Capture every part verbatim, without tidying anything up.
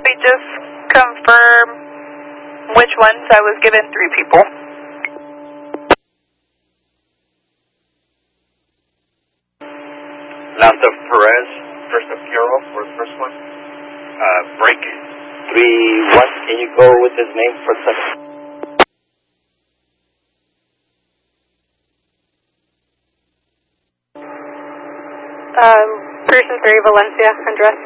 Copy, just confirm which ones. I was given three people. Lanta Perez, first of Carol for the first one. Uh, break three one. Can you go with his name for the second? Um, person three, Valencia, Andres.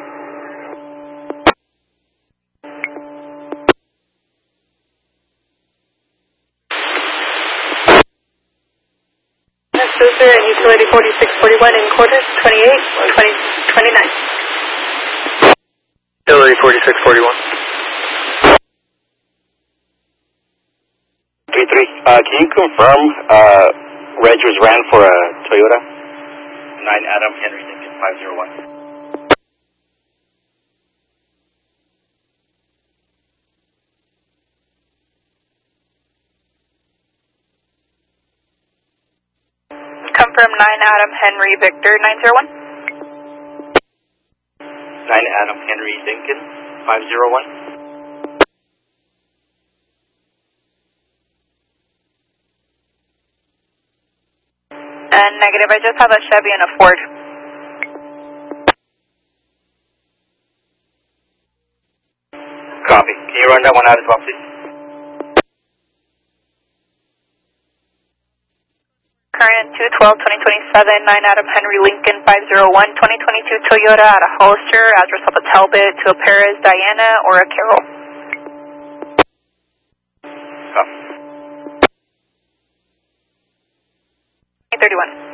Sister and utility forty-six forty-one in quarters, twenty-eight, twenty, twenty-nine. Utility forty-six forty-one. three three, uh, can you confirm, uh, Rangers ran for a Toyota? nine Adam Henry Lincoln five zero one. Confirm nine Adam Henry Victor nine zero one. nine Adam Henry Lincoln five zero one. And negative, I just have a Chevy and a Ford. Copy. Can you run that one out as well, please? Current two twelve twenty twenty-seven, nine Adam Henry Lincoln five zero one, twenty twenty-two Toyota out of Hollister, address of a Talbot to a Perez Diana or a Carol. Copy. thirty-one.